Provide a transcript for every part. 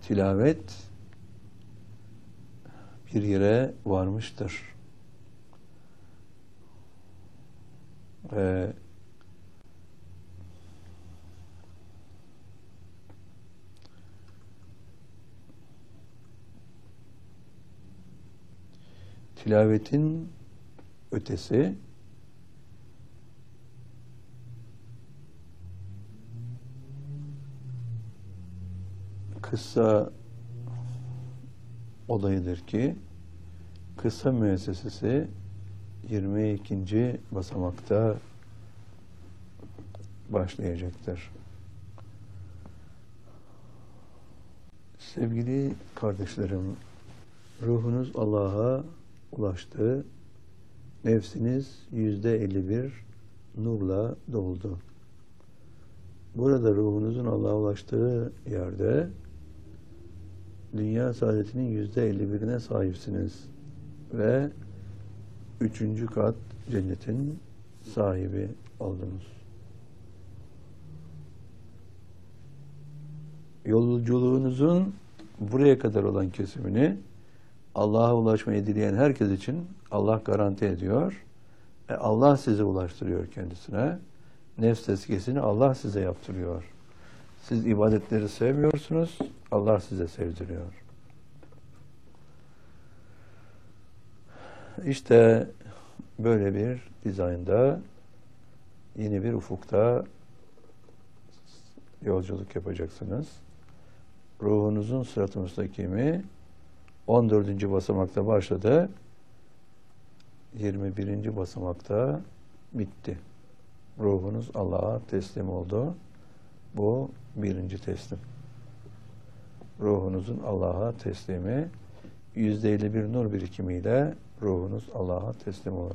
tilavet bir yere varmıştır. Ve tilavetin ötesi kıssa olayıdır ki kıssa müessesesi 22. basamakta başlayacaktır. Sevgili kardeşlerim, ruhunuz Allah'a ulaştı, nefsiniz %51 nurla doldu. Burada ruhunuzun Allah'a ulaştığı yerde dünya saadetinin %51'ine sahipsiniz ve 3. kat cennetin sahibi oldunuz. Yolculuğunuzun buraya kadar olan kesimini Allah'a ulaşmayı dileyen herkes için Allah garanti ediyor. Allah size ulaştırıyor kendisine. Nefs tezkiyesini Allah size yaptırıyor. Siz ibadetleri sevmiyorsunuz, Allah size sevdiriyor. İşte böyle bir dizaynda, yeni bir ufukta yolculuk yapacaksınız. Ruhunuzun sırat-ı müstakimi 14. basamakta başladı. 21. basamakta bitti. Ruhunuz Allah'a teslim oldu. Bu birinci teslim. Ruhunuzun Allah'a teslimi %51 nur birikimiyle ruhunuz Allah'a teslim olur.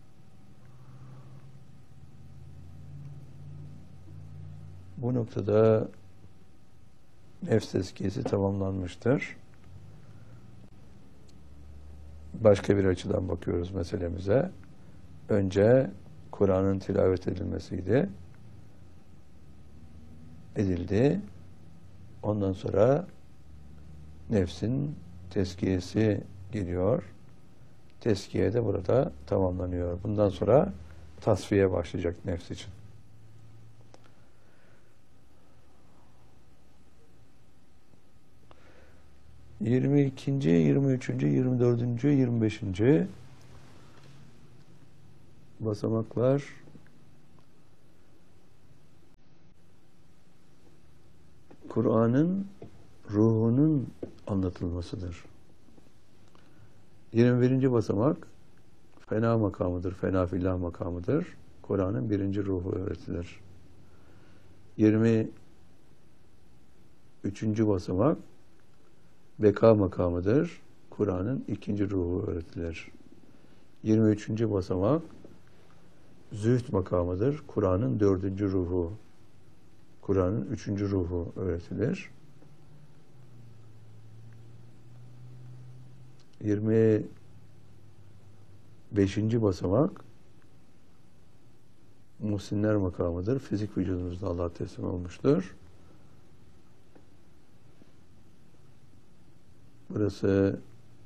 Bu noktada nefs tezkiyesi tamamlanmıştır. Başka bir açıdan bakıyoruz meselemize. Önce Kur'an'ın tilavet edilmesiydi. Edildi. Ondan sonra nefsin tezkiyesi geliyor. Tezkiye de burada tamamlanıyor. Bundan sonra tasfiye başlayacak nefs için. ...22., 23., 24., 25. basamaklar Kur'an'ın ruhunun anlatılmasıdır. 21. basamak fena makamıdır, fena fillah makamıdır. Kur'an'ın 1. ruhu öğretilir. 23. basamak beka makamıdır. Kur'an'ın 2. ruhu öğretilir. 23. basamak zühd makamıdır. Kur'an'ın 4. ruhu. Kur'an'ın 3. ruhu öğretilir. 25. basamak muhsinler makamıdır. Fizik vücudumuzda Allah'a teslim olmuştur. Burası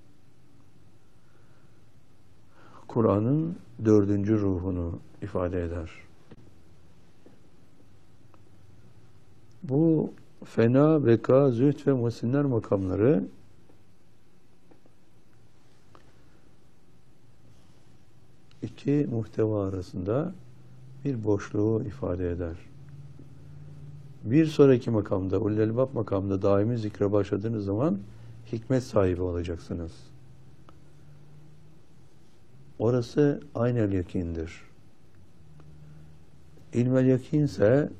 Kur'an'ın 4. ruhunu ifade eder. Bu fena, beka, zühd ve muhsinler makamları iki muhteva arasında bir boşluğu ifade eder. Bir sonraki makamda, ulul elbab makamında daimi zikre başladığınız zaman hikmet sahibi olacaksınız. Orası aynel yakindir. İlmel yakin ise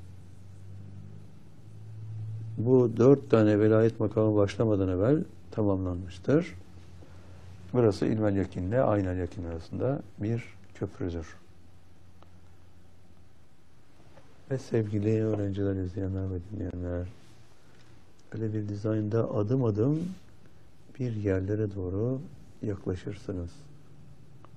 bu 4 tane velayet makamı başlamadan evvel tamamlanmıştır. Burası ilmel yakinle aynel yakin arasında bir köprüdür. Ve sevgili öğrenciler, izleyenler ve dinleyenler, öyle bir dizaynda adım adım bir yerlere doğru yaklaşırsınız.